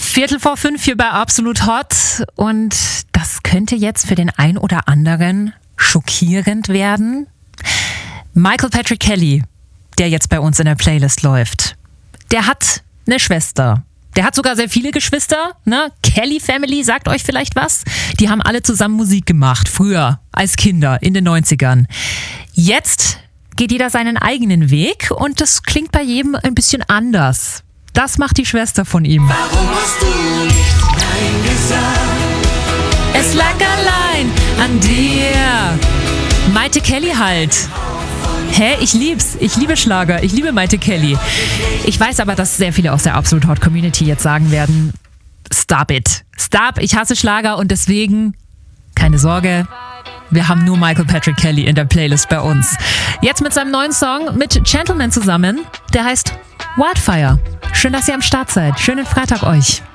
4:15 hier bei Absolut Hot und das könnte jetzt für den ein oder anderen schockierend werden. Michael Patrick Kelly, der jetzt bei uns in der Playlist läuft, der hat eine Schwester. Der hat sogar sehr viele Geschwister, ne? Kelly Family, sagt euch vielleicht was? Die haben alle zusammen Musik gemacht, früher, als Kinder, in den 90ern. Jetzt geht jeder seinen eigenen Weg und das klingt bei jedem ein bisschen anders. Das macht die Schwester von ihm. Warum hast du nicht Nein gesagt? Es lag allein an dir. Maite Kelly halt. Hä? Ich lieb's. Ich liebe Schlager. Ich liebe Maite Kelly. Ich weiß aber, dass sehr viele aus der Absolut Hot Community jetzt sagen werden, stop it. Stop, ich hasse Schlager und deswegen, keine Sorge, wir haben nur Michael Patrick Kelly in der Playlist bei uns. Jetzt mit seinem neuen Song mit Gentleman zusammen. Der heißt Wildfire. Schön, dass ihr am Start seid. Schönen Freitag euch.